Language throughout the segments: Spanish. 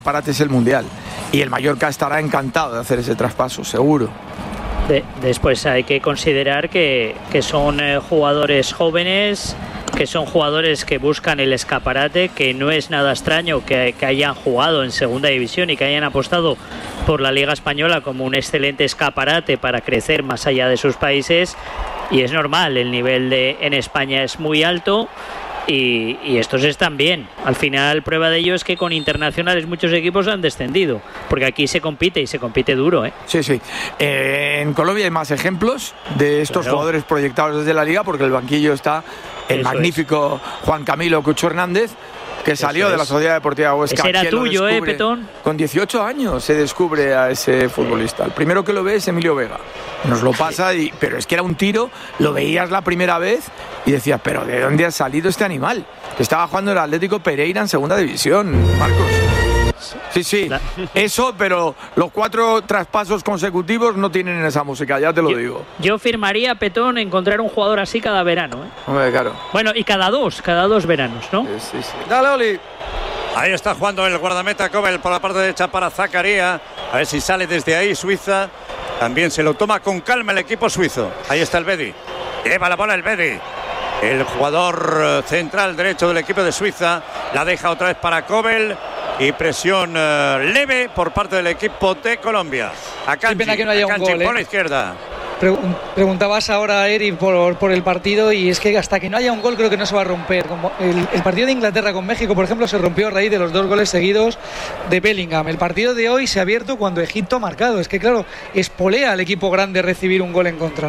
Parate es el Mundial y el Mallorca estará encantado de hacer ese traspaso, seguro. Después hay que considerar que son jugadores jóvenes, que son jugadores que buscan el escaparate, que no es nada extraño que hayan jugado en segunda división y que hayan apostado por la Liga Española como un excelente escaparate para crecer más allá de sus países, y es normal, el nivel en España es muy alto. Y estos están bien. Al final, prueba de ello es que con internacionales muchos equipos han descendido, porque aquí se compite y se compite duro, ¿eh? Sí, sí. En Colombia hay más ejemplos de estos jugadores proyectados desde la Liga, porque el banquillo está el magnífico Juan Camilo Cucho Hernández, que salió de la Sociedad Deportiva Huesca. Ese era tuyo, Petón. Con 18 años se descubre a ese futbolista. El primero que lo ve es Emilio Vega. Nos lo pasa, pero es que era un tiro, lo veías la primera vez y decías, pero ¿de dónde ha salido este animal? Que estaba jugando el Atlético Pereira en segunda división, Marcos. Sí, eso, pero los 4 traspasos consecutivos no tienen esa música, ya te lo digo. Yo firmaría, Petón, encontrar un jugador así cada verano, ¿eh? Hombre, claro. Bueno, y cada dos veranos, ¿no? Sí. Dale, Oli. Ahí está jugando el guardameta Kobel por la parte derecha para Zakaria. A ver si sale desde ahí Suiza. También se lo toma con calma el equipo suizo. Ahí está el Bedi. Lleva la bola el Bedi. El jugador central derecho del equipo de Suiza. La deja otra vez para Kobel. Y presión leve por parte del equipo de Colombia. Akanji, pena que no haya un gol, por la izquierda. Preguntabas ahora, Eric, por el partido, y es que hasta que no haya un gol creo que no se va a romper. Como el partido de Inglaterra con México, por ejemplo, se rompió a raíz de los 2 goles seguidos de Bellingham. El partido de hoy se ha abierto cuando Egipto ha marcado. Es que, claro, espolea al equipo grande recibir un gol en contra.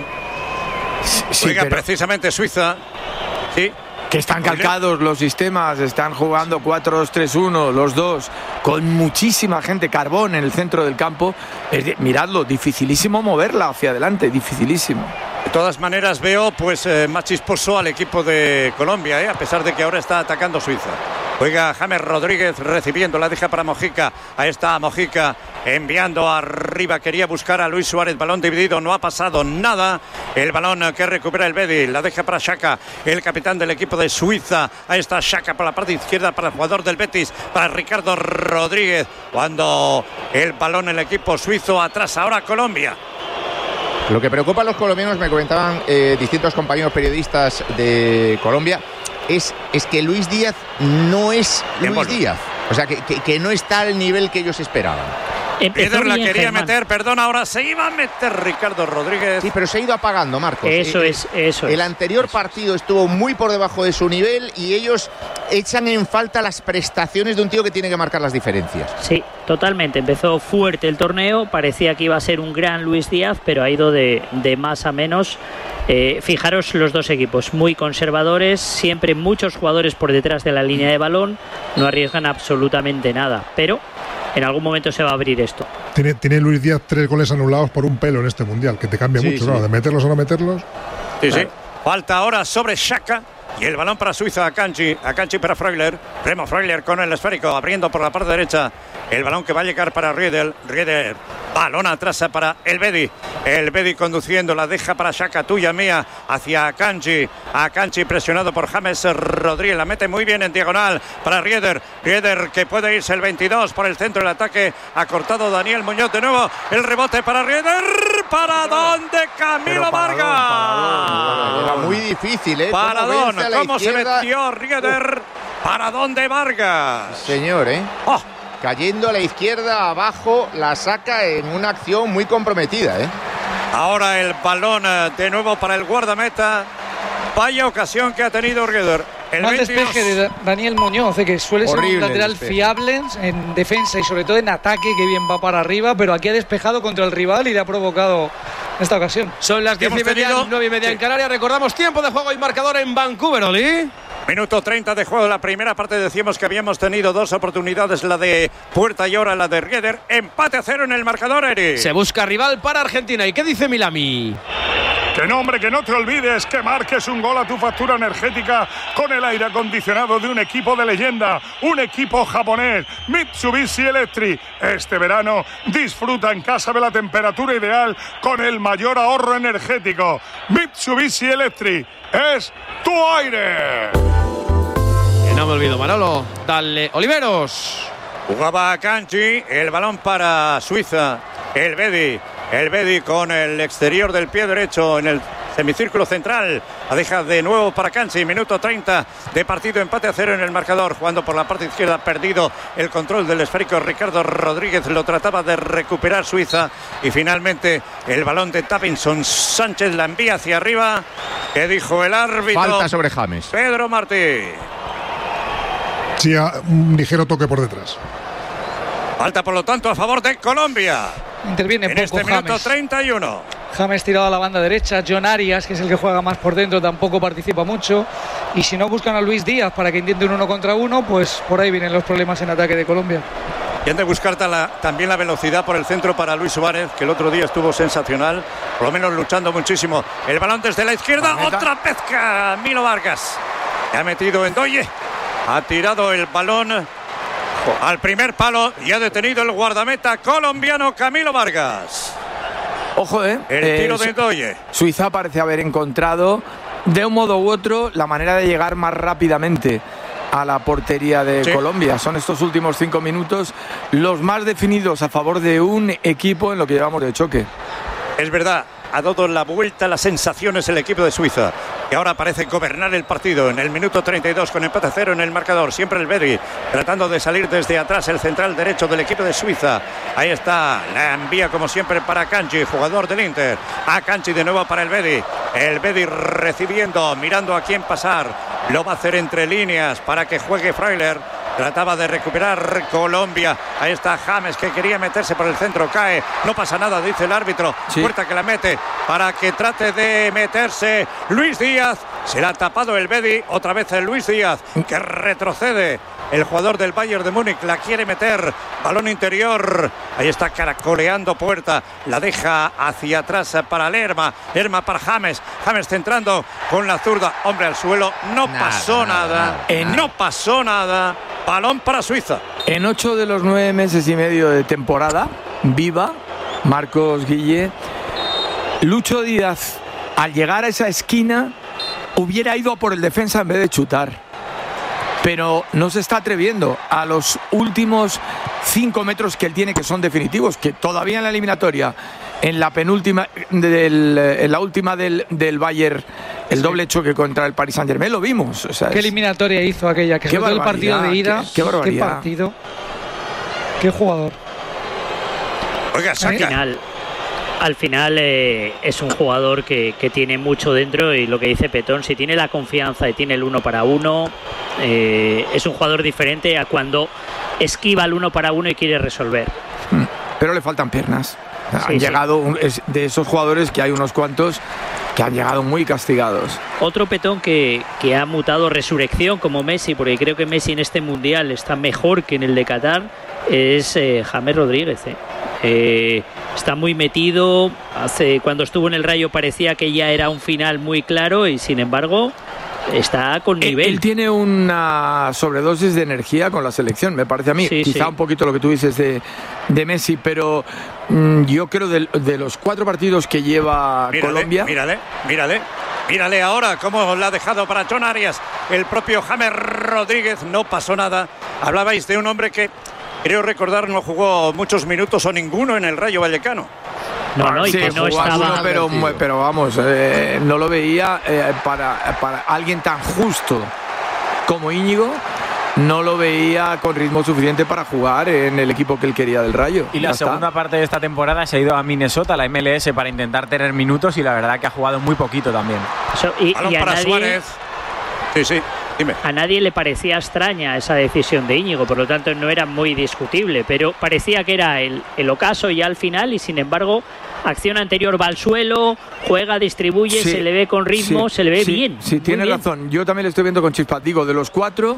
Sí, juega precisamente Suiza. Sí. Que están calcados los sistemas, están jugando 4-2-3-1, los dos, con muchísima gente, Carbón en el centro del campo. Miradlo, dificilísimo moverla hacia adelante, dificilísimo. De todas maneras veo pues más chisposo al equipo de Colombia, a pesar de que ahora está atacando Suiza. Juega James Rodríguez recibiendo, la deja para Mojica. Ahí está Mojica enviando arriba, quería buscar a Luis Suárez, balón dividido, no ha pasado nada. El balón que recupera el Bedi, la deja para Xhaka, el capitán del equipo de Suiza. Ahí está Xhaka por la parte izquierda para el jugador del Betis, para Ricardo Rodríguez. Cuando el balón el equipo suizo, atrás ahora Colombia. Lo que preocupa a los colombianos, me comentaban distintos compañeros periodistas de Colombia, es que Luis Díaz no es Luis Díaz. O sea, que no está al nivel que ellos esperaban. Pedro la quería meter, perdón, ahora se iba a meter Ricardo Rodríguez. Sí, pero se ha ido apagando, Marcos. Eso es. El anterior partido estuvo muy por debajo de su nivel y ellos echan en falta las prestaciones de un tío que tiene que marcar las diferencias. Sí, totalmente. Empezó fuerte el torneo, parecía que iba a ser un gran Luis Díaz, pero ha ido de más a menos. Fijaros los dos equipos, muy conservadores, siempre muchos jugadores por detrás de la línea de balón, no arriesgan absolutamente nada, pero en algún momento se va a abrir esto. Tiene Luis Díaz 3 goles anulados por un pelo en este Mundial, que te cambia mucho, claro, de meterlos o no meterlos. Sí. Falta ahora sobre Xhaka. Y el balón para Suiza, Akanji para Freuler. Remo Freuler con el esférico, abriendo por la parte derecha. El balón que va a llegar para Rieder. Balón atrás para el Bedi. El Bedi conduciendo, la deja para Xhaka, tuya mía, hacia Akanji. Akanji presionado por James Rodríguez. La mete muy bien en diagonal para Rieder. Rieder que puede irse el 22 por el centro del ataque. Ha cortado Daniel Muñoz de nuevo. El rebote para Rieder. ¿Para dónde Camilo Vargas? Era muy difícil, ¿Para dónde? ¿Cómo se metió Rieder? ¿Para dónde Vargas? Señor, cayendo a la izquierda, abajo, la saca en una acción muy comprometida, Ahora el balón de nuevo para el guardameta. Vaya ocasión que ha tenido Rieder. El mal despeje de Daniel Muñoz, que suele ser un lateral fiable en defensa y sobre todo en ataque, que bien va para arriba, pero aquí ha despejado contra el rival y le ha provocado esta ocasión. Son las 10:30, 9:30 en Canarias. Recordamos tiempo de juego y marcador en Vancouver, Oli. Minuto 30 de juego. La primera parte decíamos que habíamos tenido 2 oportunidades, la de Puerta y ahora la de Rieder. Empate a 0 en el marcador, Eri. Se busca rival para Argentina. ¿Y qué dice Milami? Que no, hombre, que no te olvides que marques un gol a tu factura energética con el aire acondicionado de un equipo de leyenda, un equipo japonés, Mitsubishi Electric. Este verano disfruta en casa de la temperatura ideal con el mayor ahorro energético. Mitsubishi Electric es tu aire. Que no me olvido, Manolo. Dale, Oliveros. Jugaba Akanji, el balón para Suiza. El Bedi con el exterior del pie derecho en el semicírculo central. La deja de nuevo para Akanji. Minuto 30 de partido, empate a 0 en el marcador. Jugando por la parte izquierda, perdido el control del esférico Ricardo Rodríguez. Lo trataba de recuperar Suiza. Y finalmente el balón de Davinson Sánchez la envía hacia arriba. ¿Qué dijo el árbitro? Falta sobre James. Pedro Martí. Sí, un ligero toque por detrás. Falta, por lo tanto, a favor de Colombia. Interviene en poco este minuto James. 31. James tirado a la banda derecha. John Arias, que es el que juega más por dentro, tampoco participa mucho. Y si no buscan a Luis Díaz para que intente un 1 contra 1, pues por ahí vienen los problemas en ataque de Colombia. Y han de buscar también la velocidad por el centro para Luis Suárez, que el otro día estuvo sensacional, por lo menos luchando muchísimo. El balón desde la izquierda, otra vez Camilo Vargas. Le ha metido en Doye. Ha tirado el balón al primer palo y ha detenido el guardameta colombiano Camilo Vargas. Ojo, el tiro de Doye. Suiza parece haber encontrado de un modo u otro la manera de llegar más rápidamente a la portería de Colombia. Son estos últimos 5 minutos los más definidos a favor de un equipo en lo que llevamos de choque. Es verdad, ha dado la vuelta a las sensaciones el equipo de Suiza, que ahora parece gobernar el partido en el minuto 32 con empate a 0 en el marcador. Siempre el Bedi tratando de salir desde atrás, el central derecho del equipo de Suiza. Ahí está, la envía como siempre para Akanji, jugador del Inter. Akanji de nuevo para el Bedi. El Bedi recibiendo, mirando a quién pasar. Lo va a hacer entre líneas para que juegue Freuler. Trataba de recuperar Colombia. Ahí está James, que quería meterse por el centro. Cae. No pasa nada, dice el árbitro. Puerta que la mete para que trate de meterse Luis Díaz. Se la ha tapado el Bedi. Otra vez el Luis Díaz, que retrocede. El jugador del Bayern de Múnich la quiere meter. Balón interior. Ahí está caracoleando Puerta. La deja hacia atrás para Lerma. Lerma para James. James centrando con la zurda. Hombre, al suelo. No pasó nada. No pasó nada. Balón para Suiza. En 8 de los 9 meses y medio de temporada viva, Marcos Guille, Lucho Díaz, al llegar a esa esquina, hubiera ido a por el defensa en vez de chutar. Pero no se está atreviendo a los últimos 5 metros que él tiene, que son definitivos, que todavía en la eliminatoria, en la penúltima, en la última del Bayern, el doble choque contra el Paris Saint-Germain, lo vimos. O sea, qué eliminatoria hizo aquella, que sobre todo el partido de ida. Qué barbaridad. Qué partido. Qué jugador. Oiga, Al final es un jugador que tiene mucho dentro, y lo que dice Petón, si tiene la confianza y tiene el 1 para 1, es un jugador diferente a cuando esquiva el 1 para 1 y quiere resolver. Pero le faltan piernas. Han llegado de esos jugadores, que hay unos cuantos que han llegado muy castigados. Otro Petón que ha mutado resurrección como Messi, porque creo que Messi en este mundial está mejor que en el de Qatar, es James Rodríguez. Está muy metido. Cuando estuvo en el Rayo parecía que ya era un final muy claro, y sin embargo está con nivel. Él tiene una sobredosis de energía con la selección, me parece a mí. Quizá un poquito lo que tú dices de Messi, pero yo creo de los 4 partidos que lleva Colombia. Mírale ahora cómo la ha dejado para John Arias. El propio James Rodríguez, no pasó nada. Hablabais de un hombre que, creo recordar, no jugó muchos minutos o ninguno en el Rayo Vallecano. No, y que no estaba. Pero vamos, no lo veía para alguien tan justo como Íñigo. No lo veía con ritmo suficiente para jugar en el equipo que él quería del Rayo. Y la segunda parte de esta temporada se ha ido a Minnesota, la MLS, para intentar tener minutos, y la verdad que ha jugado muy poquito también. Y para Suárez. Sí, dime. A nadie le parecía extraña esa decisión de Íñigo, por lo tanto no era muy discutible, pero parecía que era el ocaso ya al final, y sin embargo, acción anterior, va al suelo, juega, distribuye, se le ve con ritmo, se le ve bien. Sí, tiene razón. Yo también le estoy viendo con chispas. Digo, de los 4,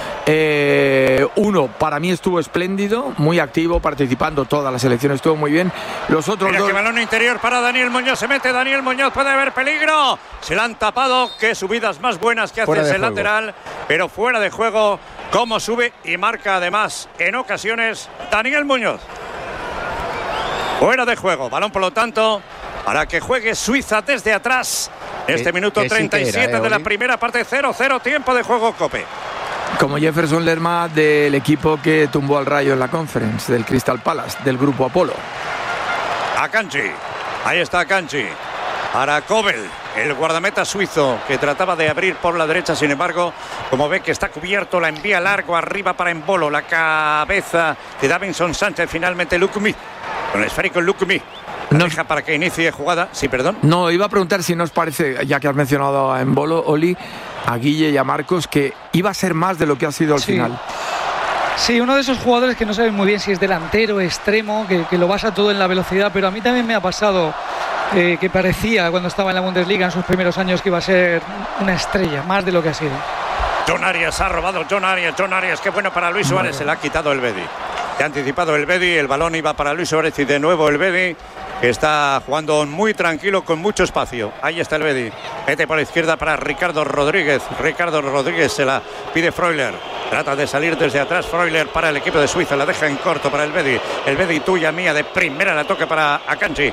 uno para mí estuvo espléndido, muy activo, participando toda la selección, estuvo muy bien. Los otros Mira 2. Que balón interior para Daniel Muñoz, se mete Daniel Muñoz, puede haber peligro. Se la han tapado, qué subidas más buenas que hace ese lateral, pero fuera de juego. Cómo sube y marca además en ocasiones Daniel Muñoz. Fuera de juego, balón por lo tanto para que juegue Suiza desde atrás. Este minuto 37 de la primera parte, 0-0, tiempo de juego, Cope. Como Jefferson Lerma del equipo que tumbó al Rayo en la Conference, del Crystal Palace, del grupo Apolo. Akanji, ahí está Akanji. Para Kobel, el guardameta suizo que trataba de abrir por la derecha, sin embargo, como ve que está cubierto, la envía largo arriba para Embolo, la cabeza de Davinson Sánchez, finalmente Lukumi, con el esférico Lukumi. No deja para que inicie jugada. Sí, perdón. No, iba a preguntar si nos parece, ya que has mencionado a Embolo, Oli, a Guille y a Marcos, que iba a ser más de lo que ha sido al final. Sí, uno de esos jugadores que no saben muy bien si es delantero, extremo, que lo basa todo en la velocidad, pero a mí también me ha pasado que parecía cuando estaba en la Bundesliga en sus primeros años que iba a ser una estrella, más de lo que ha sido. John Arias ha robado, John Arias, qué bueno para Luis Suárez, se le ha quitado el Bedi. Se ha anticipado el Bedi, el balón iba para Luis Suárez y de nuevo el Bedi, que está jugando muy tranquilo con mucho espacio. Ahí está el Bedi, mete por la izquierda para Ricardo Rodríguez se la pide Freuler, trata de salir desde atrás Freuler para el equipo de Suiza, la deja en corto para el Bedi tuya mía de primera, la toca para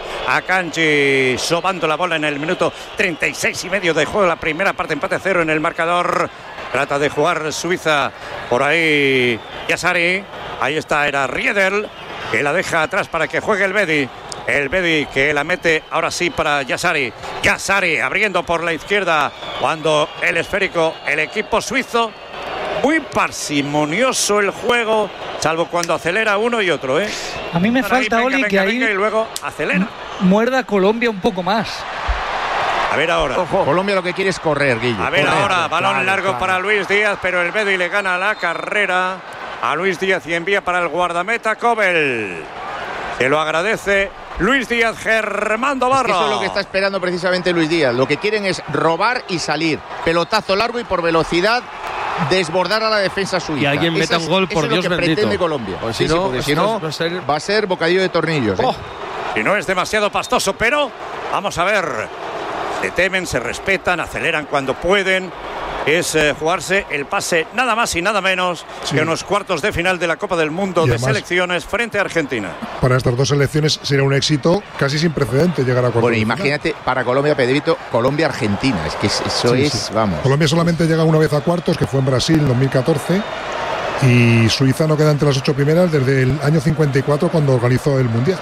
Akanji sobando la bola en el minuto 36 y medio de juego, la primera parte, empate a 0 en el marcador. Trata de jugar Suiza por ahí Yassari, ahí está, era Riedel que la deja atrás para que juegue el Bedi que la mete ahora sí para Yassari abriendo por la izquierda cuando el esférico, el equipo suizo, muy parsimonioso el juego, salvo cuando acelera uno y otro, ¿eh? A mí me falta, Oli, que ahí y luego acelera. Muerda Colombia un poco más. A ver ahora. Ojo. Colombia lo que quiere es correr, Guille. A ver ahora, balón largo para Luis Díaz, pero el Bedi le gana la carrera a Luis Díaz y envía para el guardameta Kobel. Se lo agradece Luis Díaz, Germán Dobarro. Eso es lo que está esperando precisamente Luis Díaz. Lo que quieren es robar y salir. Pelotazo largo y por velocidad desbordar a la defensa suiza. Y alguien meta un gol, por Dios bendito. Eso es lo que pretende Colombia. Pues sí, porque si no va a ser bocadillo de tornillos. Si no es demasiado pastoso, pero vamos a ver. Se temen, se respetan, aceleran cuando pueden. Es jugarse el pase nada más y nada menos que unos cuartos de final de la Copa del Mundo de selecciones frente a Argentina. Para estas dos selecciones será un éxito casi sin precedente llegar a cuartos. Bueno, imagínate para Colombia, Pedrito, Colombia-Argentina. Es que eso es, vamos. Colombia solamente llega una vez a cuartos, que fue en Brasil en 2014. Y Suiza no queda entre las 8 primeras desde el año 54 cuando organizó el Mundial.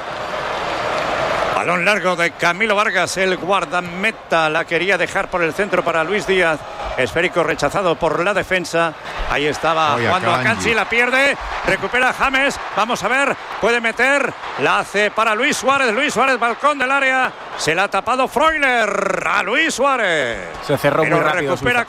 Balón largo de Camilo Vargas, el guardameta, la quería dejar por el centro para Luis Díaz. Esférico rechazado por la defensa. Ahí estaba jugando Akanji, la pierde, recupera James. Vamos a ver, puede meter, la hace para Luis Suárez, balcón del área. Se la ha tapado Freuler a Luis Suárez. Se cerró muy rápido. Recupera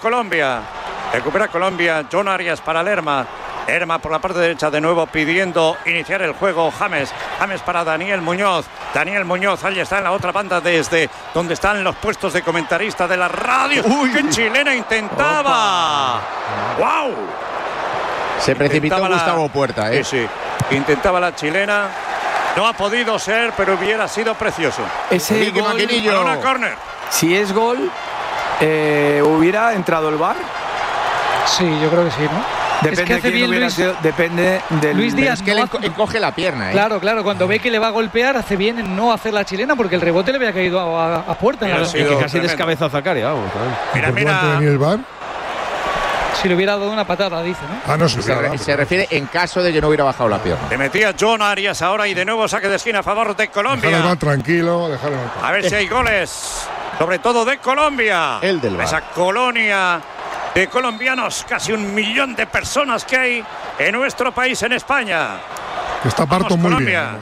Colombia, John Arias para Lerma por la parte derecha de nuevo pidiendo iniciar el juego. James para Daniel Muñoz, ahí está en la otra banda desde donde están los puestos de comentarista de la radio. ¡Qué chilena intentaba! ¡Wow! Se precipitó Gustavo Puerta, ¿eh? Sí, intentaba la chilena. No ha podido ser, pero hubiera sido precioso. Ese gol, para una córner. Si es gol, ¿hubiera entrado el VAR? Sí, yo creo que sí, ¿no? Depende, es que hace bien Luis, depende del Luis Díaz. Es que le encoge la pierna, ¿eh? Claro, cuando ve que le va a golpear, hace bien en no hacer la chilena porque el rebote le había caído a Puerta. Y que casi descabeza a Zakaria, vamos. Mira. ¿El VAR? Si le hubiera dado una patada, dice, ¿no? No, se refiere en caso de que no hubiera bajado la pierna. Le metía John Arias ahora y de nuevo saque de esquina a favor de Colombia. Déjalo tranquilo, A ver si hay goles, sobre todo de Colombia. El del VAR. Esa colonia de colombianos, casi 1 millón de personas que hay en nuestro país, en España. Está parto muy Colombia. bien.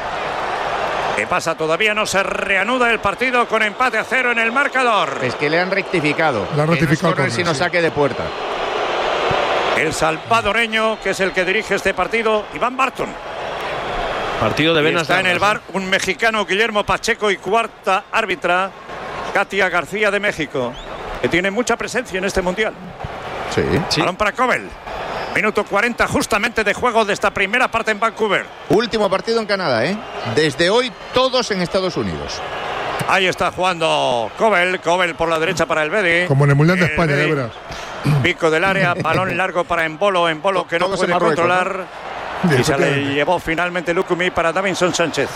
¿Qué pasa? Todavía no se reanuda el partido con empate a 0 en el marcador. Es que le han rectificado. Le han rectificado que no es sino saque de puerta. El salvadoreño, que es el que dirige este partido, Iván Barton. Partido de venas. Está en el bar un mexicano, Guillermo Pacheco, y cuarta árbitra, Katia García de México, que tiene mucha presencia en este mundial. Sí. Balón para Kobel. Minuto 40 justamente de juego de esta primera parte en Vancouver. Último partido en Canadá, ¿eh? Desde hoy todos en Estados Unidos. Ahí está jugando Kobel por la derecha para el Bedi. Como en el Mundial de España, de veras. Pico del área, balón largo para Embolo que no puede controlar. Y se le llevó finalmente Lukumi para Davinson Sánchez.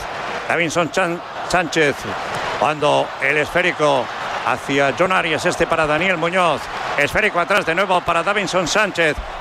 Sánchez cuando el esférico hacia John Arias, para Daniel Muñoz. Esférico atrás de nuevo para Davinson Sánchez.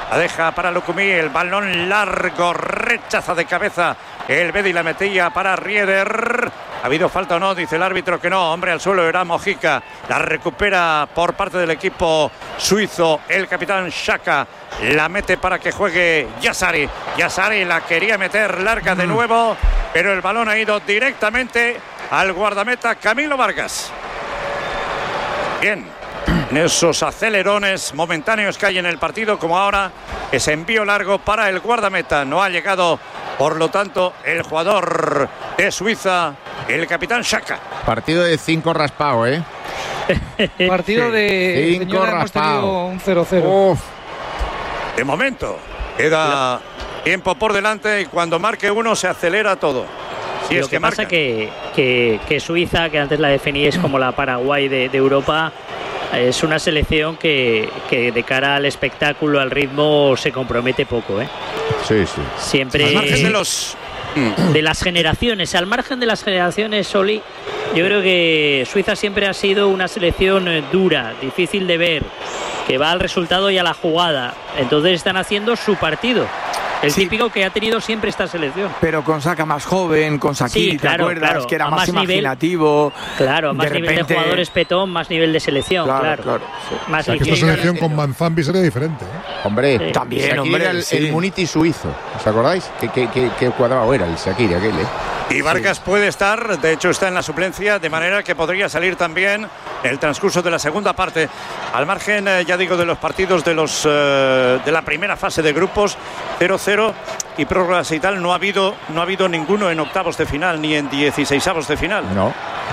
La deja para Lucumí, el balón largo, rechaza de cabeza el Bedi, la metilla para Rieder. ¿Ha habido falta o no? Dice el árbitro que no. Hombre, al suelo era Mojica. La recupera por parte del equipo suizo el capitán Xhaka. La mete para que juegue Yassari. Yassari la quería meter larga de nuevo, pero el balón ha ido directamente al guardameta Camilo Vargas. Bien, en esos acelerones momentáneos que hay en el partido, como ahora, ese envío largo para el guardameta. No ha llegado, por lo tanto, el jugador de Suiza, el capitán Xhaka. Partido de 5 raspado, ¿eh? Partido de 5 raspado. Un 0-0. De momento, queda tiempo por delante y cuando marque uno se acelera todo. Si Lo es que marca. pasa que Suiza, que antes la definíais como la Paraguay de Europa, es una selección que de cara al espectáculo, al ritmo, se compromete poco, ¿eh? Sí, sí. Siempre Al margen de los... de las generaciones, al margen de las generaciones, Oli, yo creo que Suiza siempre ha sido una selección dura, difícil de ver, que va al resultado y a la jugada. Entonces están haciendo su partido. El típico que ha tenido siempre esta selección. Pero con Saka más joven, con Shaqiri, Sí, claro, ¿te acuerdas? claro. Que era A más más nivel. imaginativo. Claro, más de nivel repente... de jugadores petón, más nivel de selección, claro. Sí. Más O sea, que esta ligero. selección con Manzambi sería diferente, ¿eh? Hombre, Sí. También, Shaqiri hombre, era el Muniti suizo. ¿Os acordáis? ¿Qué cuadrado era el Shaqiri aquel, eh? Y Vargas puede estar, de hecho está en la suplencia, de manera que podría salir también el transcurso de la segunda parte. Al margen, ya digo, de los partidos de la primera fase de grupos, 0-0 y prórrogas y tal, no ha habido ninguno en octavos de final ni en 16avos de final. No.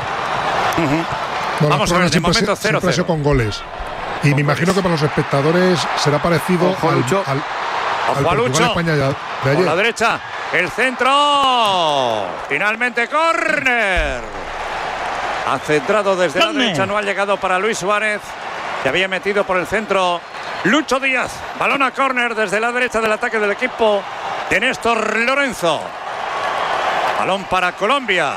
No, Vamos a ver, de momento siempre ha sido 0-0. con goles. Y me imagino que para los espectadores será parecido Ojo, Lucho. al Ojo a Lucho. Portugal-España de Por la ayer. derecha, el centro. Finalmente, córner. Ha centrado desde la derecha, no ha llegado para Luis Suárez. Se había metido por el centro Lucho Díaz. Balón a córner desde la derecha del ataque del equipo de Néstor Lorenzo. Balón para Colombia.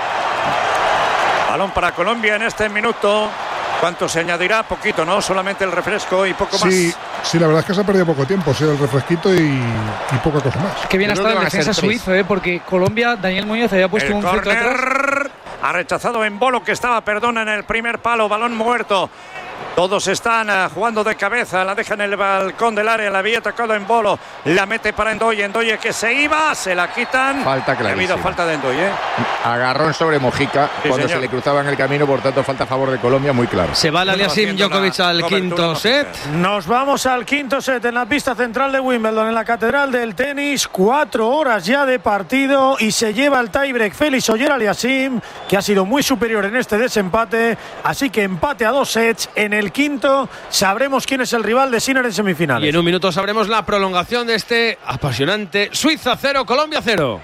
Balón para Colombia en este minuto. ¿Cuánto se añadirá? Poquito, ¿no? Solamente el refresco y poco más. Sí, la verdad es que se ha perdido poco tiempo. Sí, el refresquito y poca cosa más. Qué bien Yo ha creo estado que el van a ser defensa 3. suizo, porque Colombia, Daniel Muñoz había puesto El un centro atrás. córner ha rechazado en Bolo, que estaba, en el primer palo. Balón muerto. Todos están jugando de cabeza. La dejan en el balcón del área. La había tocado en Bolo. La mete para Endoye. Endoye que se iba. Se la quitan. Falta Ha habido clarísima. falta de Endoye. Agarrón sobre Mojica Sí, cuando señor. se le cruzaba en el camino, por tanto falta a favor de Colombia muy claro. Se va el Aliasim Haciendo Djokovic la al cobertura quinto set. lógica. Nos vamos al quinto set en la pista central de Wimbledon, en la Catedral del Tenis. 4 horas ya de partido y se lleva el tiebreak Félix Auger-Aliassime, que ha sido muy superior en este desempate. Así que empate a 2 sets. En el quinto sabremos quién es el rival de Sinner en semifinales. Y en un minuto sabremos la prolongación de este apasionante Suiza 0, Colombia 0.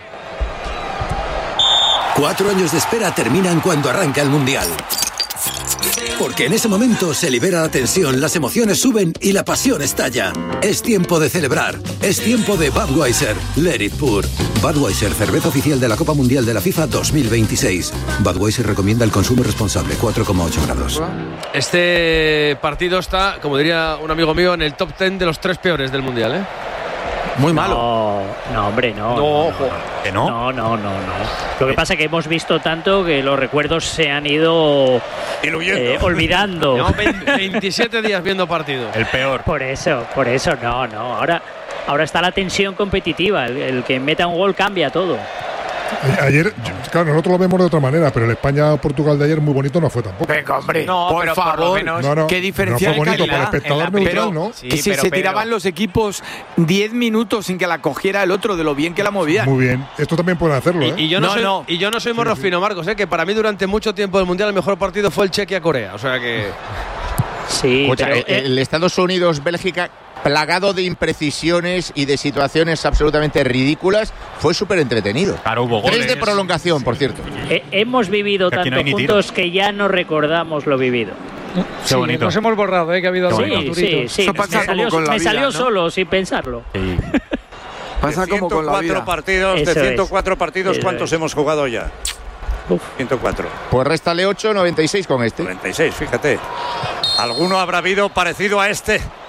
4 años de espera terminan cuando arranca el Mundial. Porque en ese momento se libera la tensión, las emociones suben y la pasión estalla. Es tiempo de celebrar. Es tiempo de Budweiser. Let it pour. Budweiser, cerveza oficial de la Copa Mundial de la FIFA 2026. Budweiser recomienda el consumo responsable, 4,8 grados. Este partido está, como diría un amigo mío, en el top 10 de los 3 peores del Mundial, ¿eh? Muy malo. No, hombre, no. ojo. ¿Que no? No. Lo que pasa es que hemos visto tanto que los recuerdos se han ido Diluyendo. olvidando. Llevamos 27 días viendo partido. El peor. Por eso, no. Ahora está la tensión competitiva. El que meta un gol cambia todo. Ayer, claro, nosotros lo vemos de otra manera, pero el España-Portugal de ayer muy bonito no fue tampoco. Venga, hombre, No, por pero por lo favor. menos- No, ¿Qué diferencia no fue de bonito calidad? para el espectador en la- neutral, Pero ¿no? Sí, que si pero se Pedro- tiraban los equipos 10 minutos sin que la cogiera el otro, de lo bien que la movía. Muy bien. Esto también pueden hacerlo, ¿eh? Y yo no, No, soy, no. morro fino, Marcos, que para mí durante mucho tiempo del Mundial el mejor partido fue el Chequia-Corea. O sea que… Sí, Escucha, pero, el Estados Unidos-Bélgica, plagado de imprecisiones y de situaciones absolutamente ridículas, fue súper entretenido. Claro, hubo 3 de goles. prolongación, por cierto. hemos vivido Que aquí tanto no hay ni juntos que ya no recordamos lo vivido. Sí, bonito. nos hemos borrado, que ha habido Qué algún bonito. turito. Sí, Eso pasa me salió, como con la me vida, salió ¿no? solo, sin pensarlo. Sí. Pasa como con la 104 vida. partidos, Eso de es. 104 partidos, Eso ¿cuántos es. hemos jugado ya? Uf. 104. Pues réstale 8, 96 con este. 46, fíjate. ¿Alguno habrá habido parecido a este?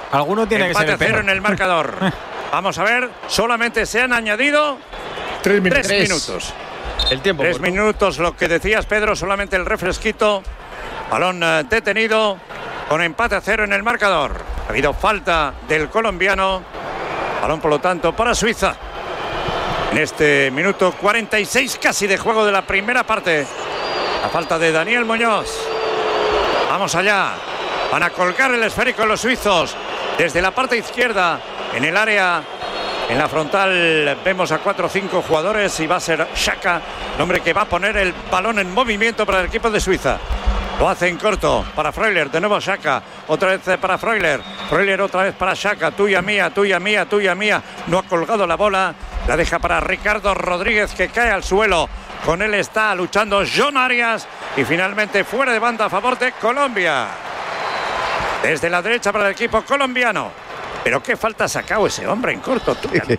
Alguno tiene empate que ser. Empate 0 en el marcador. Vamos a ver, solamente se han añadido 3 minutos. 3 minutos. El tiempo. 3 minutos, lo que decías, Pedro, solamente el refresquito. Balón detenido con empate 0 en el marcador. Ha habido falta del colombiano. Balón, por lo tanto, para Suiza. En este minuto 46 casi de juego de la primera parte. La falta de Daniel Muñoz. Vamos allá. Van a colgar el esférico los suizos. Desde la parte izquierda, en el área, en la frontal, vemos a 4 o 5 jugadores y va a ser Xhaka, el hombre que va a poner el balón en movimiento para el equipo de Suiza. Lo hace en corto para Freuler, de nuevo Xhaka, otra vez para Freuler, Freuler otra vez para Xhaka, tuya mía, tuya mía, tuya mía. No ha colgado la bola, la deja para Ricardo Rodríguez, que cae al suelo. Con él está luchando John Arias y finalmente fuera de banda a favor de Colombia. Desde la derecha para el equipo colombiano. Pero qué falta ha sacado ese hombre en corto.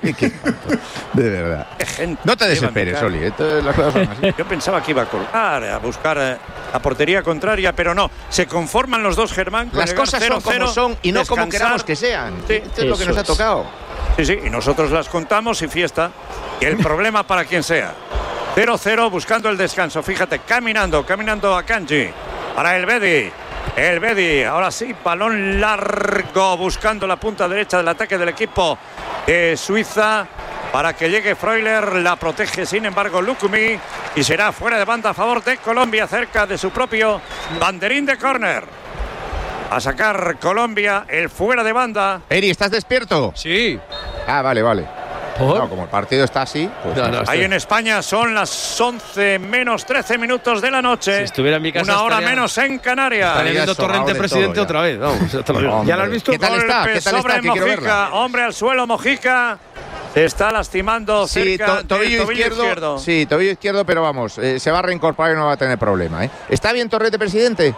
De verdad. No te desesperes, Oli. Las cosas son así. Yo pensaba que iba a colgar, a buscar la portería contraria, pero no. Se conforman los dos, Germán. Las cosas son como son y no descansar, como queramos que sean. Sí, esto es lo que nos ha tocado. Sí, y nosotros las contamos y fiesta. Y el problema para quien sea. 0-0 buscando el descanso. Fíjate, caminando a Kanji. Para el Bedi, ahora sí, balón largo buscando la punta derecha del ataque del equipo de Suiza para que llegue Freuler, la protege sin embargo Lukumi y será fuera de banda a favor de Colombia cerca de su propio banderín de córner. A sacar Colombia el fuera de banda. Eri, ¿estás despierto? Sí. Ah, vale. No, como el partido está así, pues ahí en España son las 11 menos 13 minutos de la noche. Si estuviera en mi casa, una hora menos en Canarias. Estaría viendo Torrente Presidente otra vez. Vamos, ya lo has visto. ¿Qué tal está? Golpe sobre Mojica. Hombre al suelo, Mojica. Se está lastimando cerca del tobillo izquierdo. Sí, tobillo izquierdo, pero vamos, se va a reincorporar y no va a tener problema. ¿Está bien Torrente Presidente?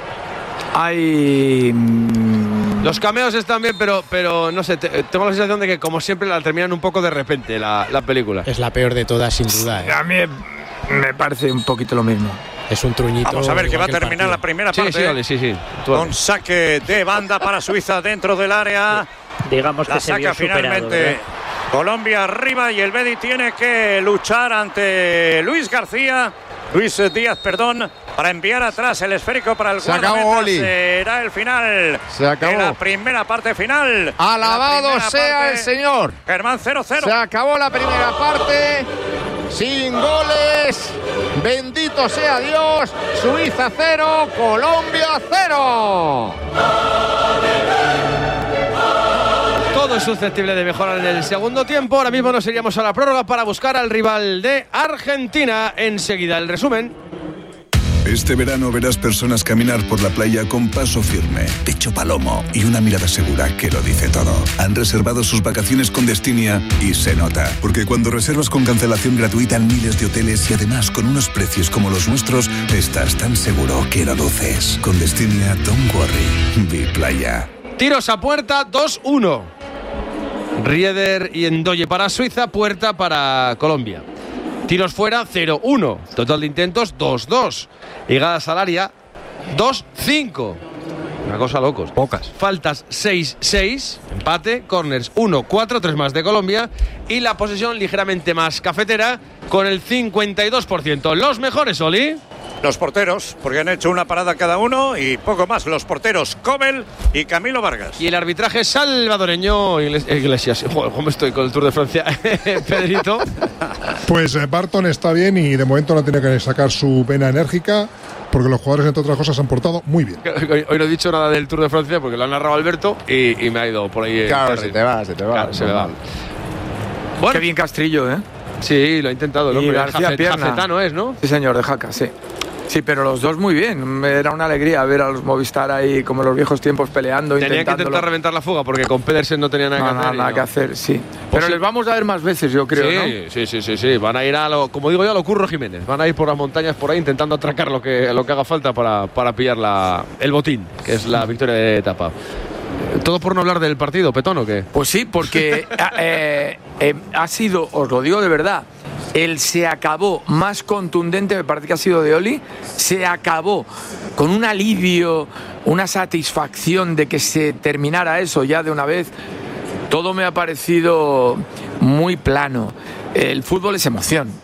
Los cameos están bien, pero no sé, tengo la sensación de que como siempre la terminan un poco de repente la película. Es la peor de todas, sin duda. A mí me parece un poquito lo mismo. Es un truñito. Vamos a ver que va a terminar la primera parte. Sí. Con saque de banda para Suiza dentro del área. Digamos que la se vio saca finalmente superado, Colombia arriba y el Bedi tiene que luchar ante Luis Díaz, para enviar atrás el esférico para el guardameta. Será el final de la primera parte final. Alabado sea el Señor. Germán, 0-0. Se acabó la primera parte sin goles. Bendito sea Dios. Suiza 0, Colombia 0. Todo es susceptible de mejorar en el segundo tiempo. Ahora mismo nos iríamos a la prórroga para buscar al rival de Argentina. Enseguida el resumen. Este verano verás personas caminar por la playa con paso firme, pecho palomo y una mirada segura que lo dice todo. Han reservado sus vacaciones con Destinia y se nota. Porque cuando reservas con cancelación gratuita en miles de hoteles y además con unos precios como los nuestros, estás tan seguro que lo luces. Con Destinia, don't worry. Be playa. Tiros a puerta, 2-1. Rieder y Ndoye para Suiza, puerta para Colombia. Tiros fuera, 0-1. Total de intentos, 2-2. Llegadas al área, 2-5. Una cosa locos. Pocas. Faltas, 6-6. Empate. Corners, 1-4. 3 más de Colombia. Y la posesión ligeramente más cafetera, con el 52%. Los mejores, Oli. Los porteros, porque han hecho una parada cada uno y poco más. Los porteros, Kobel y Camilo Vargas. Y el arbitraje salvadoreño Iglesias. Joder, ¿cómo estoy con el Tour de Francia? Pedrito. Pues Barton está bien y de momento no tiene que sacar su vena enérgica, porque los jugadores, entre otras cosas, se han portado muy bien. Hoy no he dicho nada del Tour de Francia porque lo ha narrado Alberto y me ha ido por ahí. Claro, se te va. Claro, se me va. Bueno. Qué bien Castrillo, ¿eh? Sí, lo ha intentado el hombre. Jafetano es, ¿no? Sí, señor, de Jaca, sí. Sí, pero los dos muy bien. Era una alegría ver a los Movistar ahí como en los viejos tiempos peleando. Tenía que intentar reventar la fuga porque con Pedersen no tenía nada que hacer. Sí. Pero les vamos a ver más veces, yo creo, ¿no? Sí. Van a ir como digo yo, a lo Curro Jiménez. Van a ir por las montañas por ahí intentando atracar lo que haga falta para pillar el botín, que es la victoria de etapa. ¿Todo por no hablar del partido, Petón, o qué? Pues sí, porque ha sido, os lo digo de verdad, el se acabó más contundente, me parece que ha sido de Oli, se acabó con un alivio, una satisfacción de que se terminara eso ya de una vez. Todo me ha parecido muy plano. El fútbol es emoción.